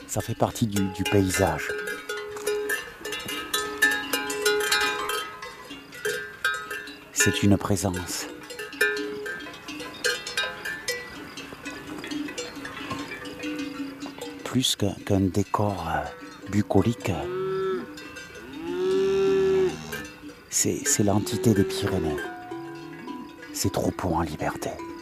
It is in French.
Ça fait partie du paysage. C'est une présence. Plus qu'un décor bucolique, c'est l'entité des Pyrénées. Ces troupeaux en liberté.